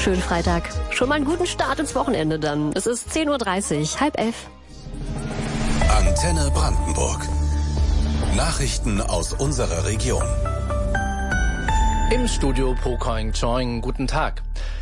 Schönen Freitag. Schon mal einen guten Start ins Wochenende dann. Es ist 10.30 Uhr, 10:30. Antenne Brandenburg. Nachrichten aus unserer Region. Im Studio Pokoing Choing, guten Tag.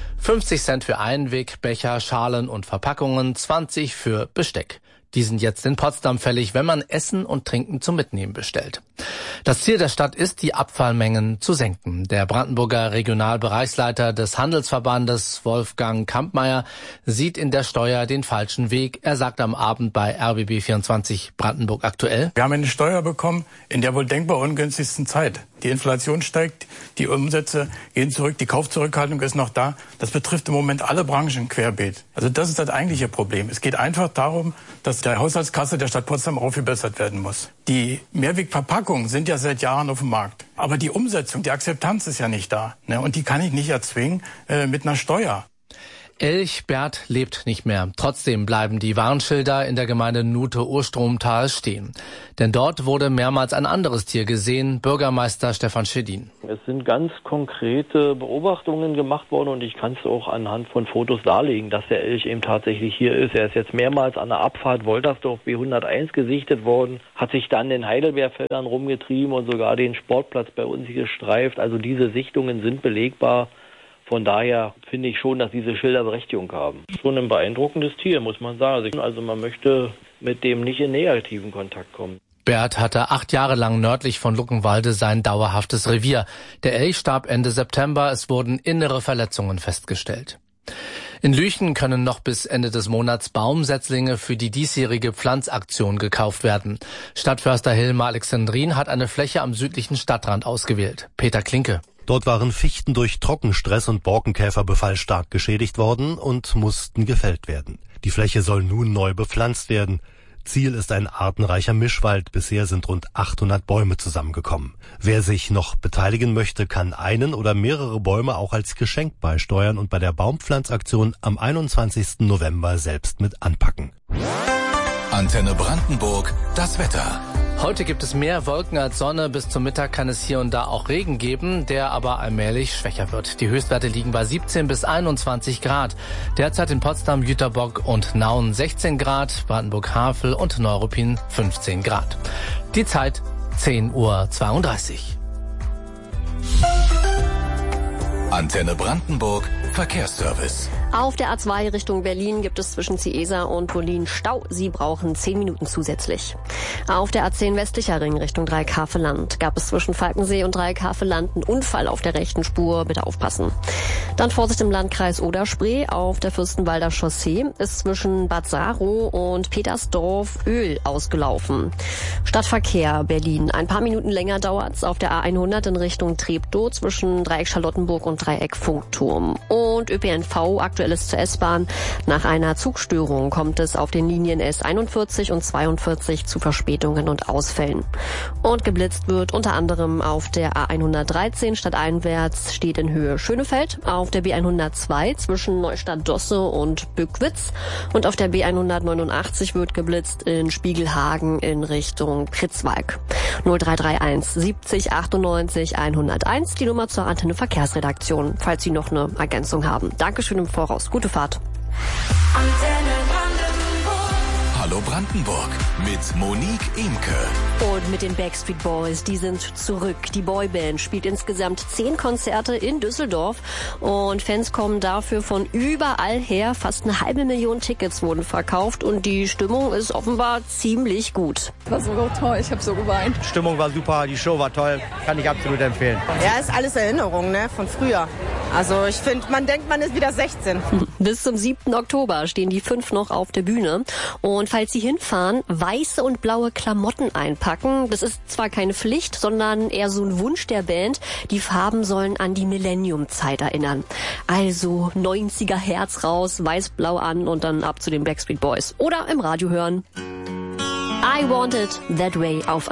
50 Cent für Einwegbecher, Schalen und Verpackungen, 20 für Besteck. Die sind jetzt in Potsdam fällig, wenn man Essen und Trinken zum Mitnehmen bestellt. Das Ziel der Stadt ist, die Abfallmengen zu senken. Der Brandenburger Regionalbereichsleiter des Handelsverbandes, Wolfgang Kampmeier, sieht in der Steuer den falschen Weg. Er sagt am Abend bei RBB24 Brandenburg aktuell: Wir haben eine Steuer bekommen in der wohl denkbar ungünstigsten Zeit. Die Inflation steigt, die Umsätze gehen zurück, die Kaufzurückhaltung ist noch da. Das betrifft im Moment alle Branchen querbeet. Also das ist das eigentliche Problem. Es geht einfach darum, dass der Haushaltskasse der Stadt Potsdam aufgebessert werden muss. Die Mehrwegverpackungen sind ja seit Jahren auf dem Markt. Aber die Umsetzung, die Akzeptanz ist ja nicht da. Und die kann ich nicht erzwingen mit einer Steuer. Elchbert lebt nicht mehr. Trotzdem bleiben die Warnschilder in der Gemeinde Nuthe-Urstromtal stehen. Denn dort wurde mehrmals ein anderes Tier gesehen. Bürgermeister Stefan Schedin. Es sind ganz konkrete Beobachtungen gemacht worden und ich kann es auch anhand von Fotos darlegen, dass der Elch eben tatsächlich hier ist. Er ist jetzt mehrmals an der Abfahrt Woltersdorf B101 gesichtet worden, hat sich dann in Heidelbeerfeldern rumgetrieben und sogar den Sportplatz bei uns gestreift. Also diese Sichtungen sind belegbar. Von daher finde ich schon, dass diese Schilder Berechtigung haben. Schon ein beeindruckendes Tier, muss man sagen. Also man möchte mit dem nicht in negativen Kontakt kommen. Bert hatte 8 Jahre lang nördlich von Luckenwalde sein dauerhaftes Revier. Der Elch starb Ende September. Es wurden innere Verletzungen festgestellt. In Lüchen können noch bis Ende des Monats Baumsetzlinge für die diesjährige Pflanzaktion gekauft werden. Stadtförster Hilmar Alexandrin hat eine Fläche am südlichen Stadtrand ausgewählt. Peter Klinke. Dort waren Fichten durch Trockenstress und Borkenkäferbefall stark geschädigt worden und mussten gefällt werden. Die Fläche soll nun neu bepflanzt werden. Ziel ist ein artenreicher Mischwald. Bisher sind rund 800 Bäume zusammengekommen. Wer sich noch beteiligen möchte, kann einen oder mehrere Bäume auch als Geschenk beisteuern und bei der Baumpflanzaktion am 21. November selbst mit anpacken. Antenne Brandenburg, das Wetter. Heute gibt es mehr Wolken als Sonne. Bis zum Mittag kann es hier und da auch Regen geben, der aber allmählich schwächer wird. Die Höchstwerte liegen bei 17 bis 21 Grad. Derzeit in Potsdam, Jüterbock und Nauen 16 Grad, Brandenburg-Havel und Neuruppin 15 Grad. Die Zeit 10.32 Uhr. Antenne Brandenburg, Verkehrsservice. Auf der A2 Richtung Berlin gibt es zwischen Ciesa und Berlin Stau. Sie brauchen 10 Minuten zusätzlich. Auf der A10 westlicher Ring Richtung Dreieck-Havelland gab es zwischen Falkensee und Dreieck-Havelland einen Unfall auf der rechten Spur. Bitte aufpassen. Dann Vorsicht im Landkreis Oder-Spree. Auf der Fürstenwalder Chaussee ist zwischen Bad Saro und Petersdorf Öl ausgelaufen. Stadtverkehr Berlin. Ein paar Minuten länger dauert's auf der A100 in Richtung Treptow zwischen Dreieck Charlottenburg und Dreieck Funkturm. Und ÖPNV aktuelles zur S-Bahn. Nach einer Zugstörung kommt es auf den Linien S41 und 42 zu Verspätungen und Ausfällen. Und geblitzt wird unter anderem auf der A113 stadteinwärts steht in Höhe Schönefeld, auf der B102 zwischen Neustadt-Dosse und Bückwitz und auf der B189 wird geblitzt in Spiegelhagen in Richtung Pritzwalk. 0331 70 98 101, die Nummer zur Antenne Verkehrsredaktion, falls Sie noch eine Ergänzung haben. Dankeschön im Voraus. Gute Fahrt. Hallo Brandenburg mit Monique Imke. Und mit den Backstreet Boys, die sind zurück. Die Boyband spielt insgesamt 10 Konzerte in Düsseldorf und Fans kommen dafür von überall her. Fast 500.000 Tickets wurden verkauft und die Stimmung ist offenbar ziemlich gut. Das war so toll, ich habe so geweint. Die Stimmung war super, die Show war toll, kann ich absolut empfehlen. Ja, ist alles Erinnerung, ne, von früher. Also ich finde, man denkt, man ist wieder 16. Bis zum 7. Oktober stehen die 5 noch auf der Bühne. Und falls Sie hinfahren, weiße und blaue Klamotten einpacken. Das ist zwar keine Pflicht, sondern eher so ein Wunsch der Band. Die Farben sollen an die Millennium-Zeit erinnern. Also 90er Herz raus, weiß-blau an und dann ab zu den Backstreet Boys. Oder im Radio hören. I Want It That Way auf